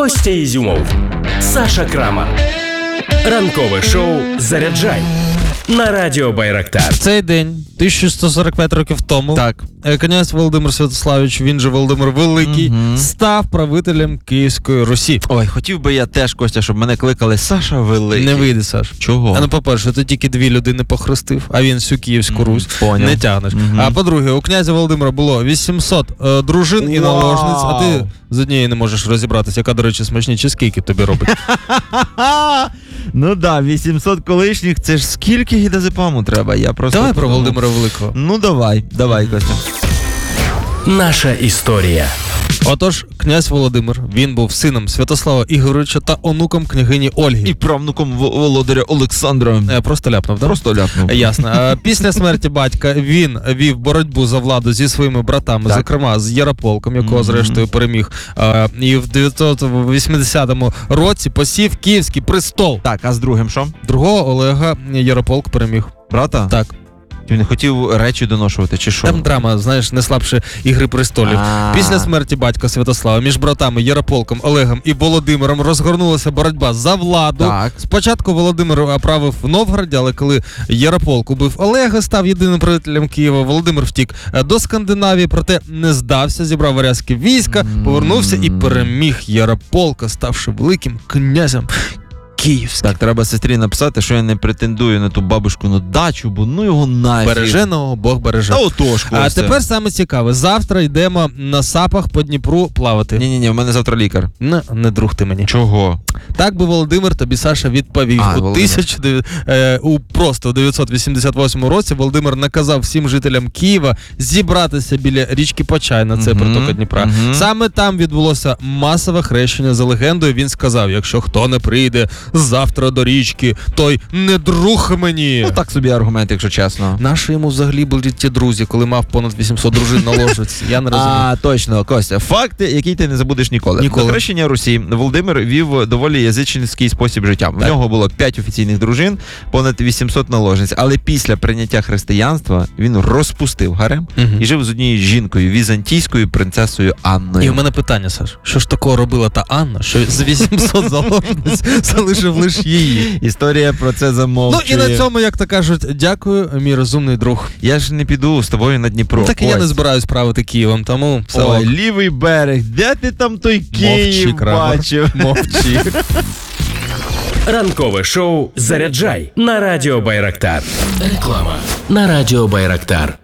Костя Ізюмов, Саша Крамар. Ранкове шоу «Заряджай» на Радіо Байрактар. Цей день, 1145 років тому, так, князь Володимир Святославович, він же Володимир Великий, став правителем Київської Русі. Ой, хотів би я теж, Костя, щоб мене кликали Саша Великий. Не вийде, Саш. Чого? Ну, по-перше, ти тільки 2 людини похрестив, а він всю Київську Русь. Поняв. Не тягнеш. А по-друге, у князя Володимира було 800 дружин і наложниць, а ти з однієї не можеш розібратися, яка, до речі, смачніші скільки тобі робить. Ну да, 800 колишніх, це ж скільки гідазепаму треба? Я просто Давай про Володимира Великого. Ну давай, Костя. Наша історія. Отож, князь Володимир, він був сином Святослава Ігоровича та онуком княгині Ольги. І правнуком володаря Олександра. Просто ляпнув, так? Просто ляпнув. Ясно. Після смерті батька він вів боротьбу за владу зі своїми братами, так, зокрема з Ярополком, якого зрештою переміг. І в 980 році посів Київський престол. Так, а з другим що? Другого Олега Ярополк переміг. Брата? Так. Ти не хотів речі доношувати, чи що? Там драма, знаєш, не слабше «Ігри престолів». Після смерті батька Святослава між братами Ярополком, Олегом і Володимиром розгорнулася боротьба за владу. Так. Спочатку Володимир правив в Новгороді, але коли Ярополк убив Олега, став єдиним правителем Києва, Володимир втік до Скандинавії, проте не здався, зібрав варязьке війська, повернувся і переміг Ярополка, ставши великим князем Київським. Так, треба сестрі написати, що я не претендую на ту бабушкину дачу, бо ну його нафіг. Береженого Бог береже. Та отож, Костя. А тепер саме цікаве. Завтра йдемо на сапах по Дніпру плавати. Ні, в мене завтра лікар. Не друг ти мені. Чого? Так би Володимир тобі, Саша, відповів. У 988 році Володимир наказав всім жителям Києва зібратися біля річки Почайна, це притока Дніпра. Саме там відбулося масове хрещення. За легендою він сказав: якщо хто не прийде завтра до річки, той не друг мені. Ну так собі аргумент, якщо чесно. Наші йому взагалі були ті друзі, коли мав понад 800 дружин наложниць. Я не розумію. А, точно, Костя. Факт, який ти не забудеш ніколи. До хрещення Русі Володимир вів доволі язичницький спосіб життя. В нього було 5 офіційних дружин, понад 800 наложниць. Але після прийняття християнства він розпустив гарем і жив з однією жінкою, візантійською принцесою Анною. І в мене питання, Саш. Що ж такого робила та Анна, що з 800 заложниць залишив лише її? Історія про це замовчує. Ну і на цьому, як то кажуть, дякую, мій розумний друг. Я ж не піду з тобою на Дніпро. Ну, так і я не збираюсь правити Києвом, тому все. Ой, лівий берег, де ти там той Київ бачив? Мовчи. Ранкове шоу «Заряджай» на Радіо Байрактар. Реклама на Радіо Байрактар.